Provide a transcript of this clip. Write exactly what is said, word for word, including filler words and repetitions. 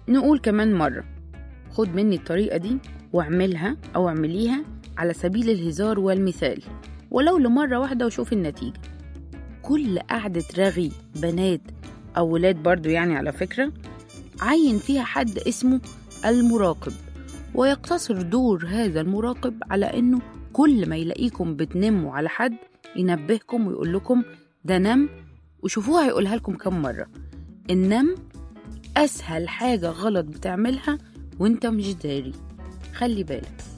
نقول كمان مرة، خد مني الطريقة دي واعملها أو اعمليها على سبيل الهزار والمثال، ولو لمرة واحدة وشوف النتيجة. كل قعدة رغي بنات أو ولاد برضو يعني على فكرة، عين فيها حد اسمه المراقب، ويقتصر دور هذا المراقب على أنه كل ما يلاقيكم بتنموا على حد ينبهكم ويقول لكم ده نم. وشوفوها هيقولها لكم كم مرة. النم أسهل حاجة غلط بتعملها وانت مش داري، خلي بالك.